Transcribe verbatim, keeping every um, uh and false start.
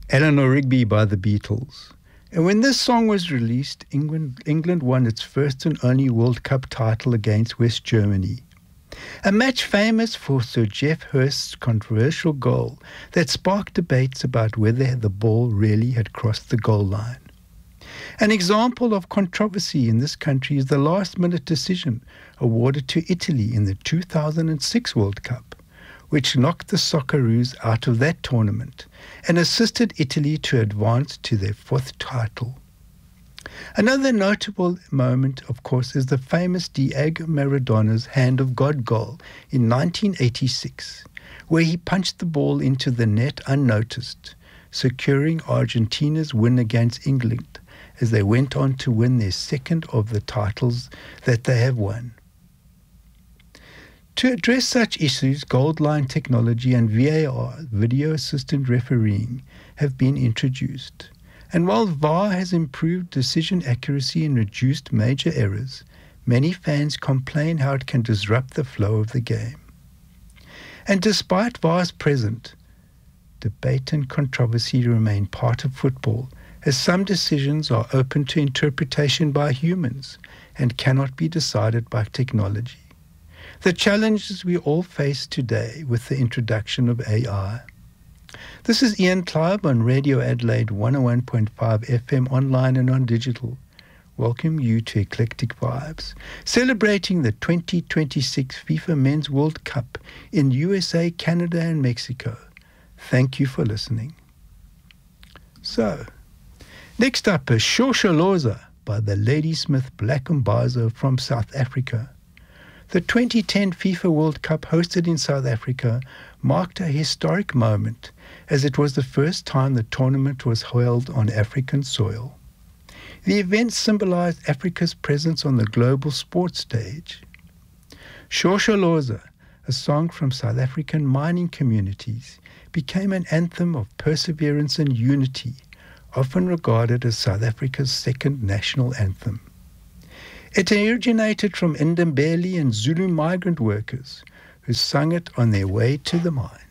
Eleanor Rigby by the Beatles. And when this song was released, England, England won its first and only World Cup title against West Germany. A match famous for Sir Geoff Hurst's controversial goal that sparked debates about whether the ball really had crossed the goal line. An example of controversy in this country is the last-minute decision awarded to Italy in the two thousand six World Cup, which knocked the Socceroos out of that tournament and assisted Italy to advance to their fourth title. Another notable moment, of course, is the famous Diego Maradona's Hand of God goal in nineteen eighty-six, where he punched the ball into the net unnoticed, securing Argentina's win against England as they went on to win their second of the titles that they have won. To address such issues, gold line technology and V A R, video assistant refereeing, have been introduced. And while V A R has improved decision accuracy and reduced major errors, many fans complain how it can disrupt the flow of the game. And despite V A R's presence, debate and controversy remain part of football, as some decisions are open to interpretation by humans and cannot be decided by technology. The challenges we all face today with the introduction of A I. This is Ian Clive on Radio Adelaide one oh one point five F M online and on digital. Welcome you to Eclectic Vibes, celebrating the twenty twenty-six FIFA Men's World Cup in U S A, Canada and Mexico. Thank you for listening. So, next up is Shosholoza by the Ladysmith Black Mbazo from South Africa. The twenty ten FIFA World Cup hosted in South Africa marked a historic moment, as it was the first time the tournament was held on African soil. The event symbolized Africa's presence on the global sports stage. Shosholoza, a song from South African mining communities, became an anthem of perseverance and unity, often regarded as South Africa's second national anthem. It originated from Ndebele and Zulu migrant workers who sung it on their way to the mine.